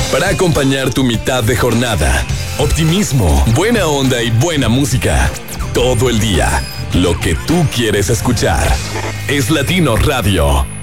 para acompañar tu mitad de jornada. Optimismo, buena onda y buena música. Todo el día. Lo que tú quieres escuchar. Es Latino Radio.